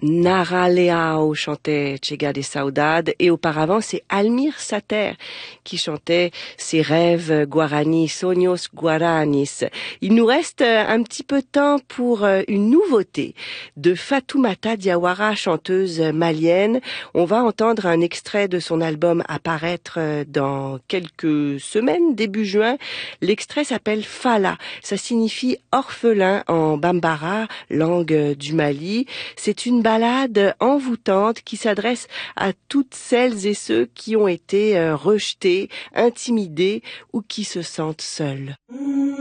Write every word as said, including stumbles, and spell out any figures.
Nara Leao chantait Chega de Saudade et auparavant c'est Almir Sater qui chantait ses rêves guarani, Sonhos Guaranis. Il nous reste un petit peu de temps pour une nouveauté de Fatoumata Diawara, chanteuse malienne. On va entendre un extrait de son album apparaître dans quelques semaines, début juin. L'extrait s'appelle Fala. Ça signifie orphelin en Bambara, langue du Mali. C'est une balade envoûtante qui s'adresse à toutes celles et ceux qui ont été rejetés, intimidés ou qui se sentent seuls.